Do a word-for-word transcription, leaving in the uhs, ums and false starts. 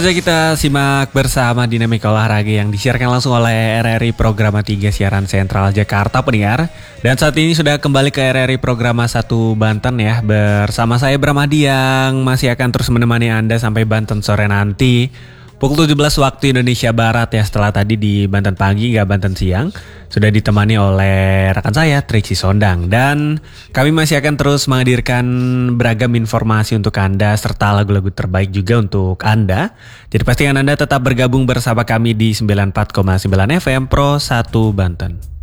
Saja kita simak bersama dinamika olahraga yang disiarkan langsung oleh R R I Programa tiga Siaran Sentral Jakarta pendengar. Dan saat ini sudah kembali ke R R I Programa satu Banten ya. Bersama saya Bramadi yang masih akan terus menemani Anda sampai Banten sore nanti. Pukul tujuh belas waktu Indonesia Barat ya, setelah tadi di Banten pagi hingga Banten siang sudah ditemani oleh rekan saya Triksi Sondang. Dan kami masih akan terus menghadirkan beragam informasi untuk Anda serta lagu-lagu terbaik juga untuk Anda. Jadi pastikan Anda tetap bergabung bersama kami di sembilan puluh empat koma sembilan F M Pro satu Banten.